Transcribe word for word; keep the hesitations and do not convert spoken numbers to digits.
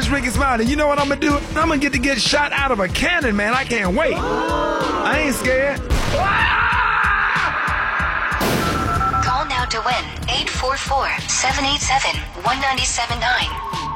is Ricky Smiley. You know what I'm gonna do? I'm gonna get to get shot out of a cannon, man. I can't wait. I ain't scared. Call now to win eight four four, seven eight seven, one nine seven nine.